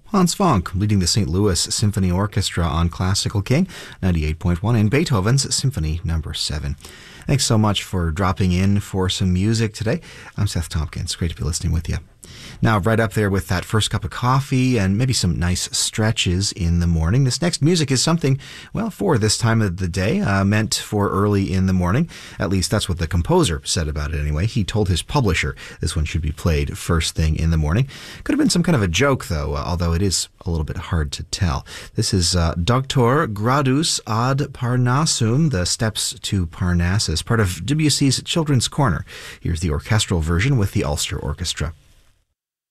Hans Fonck leading the St. Louis Symphony Orchestra on Classical King 98.1 and Beethoven's Symphony No. 7. Thanks so much for dropping in for some music today. I'm Seth Tompkins. Great to be listening with you. Now, right up there with that first cup of coffee and maybe some nice stretches in the morning. This next music is something, well, for this time of the day, meant for early in the morning. At least that's what the composer said about it anyway. He told his publisher this one should be played first thing in the morning. Could have been some kind of a joke, though, although it is a little bit hard to tell. This is Doctor Gradus ad Parnassum, the Steps to Parnassus, part of Debussy's Children's Corner. Here's the orchestral version with the Ulster Orchestra.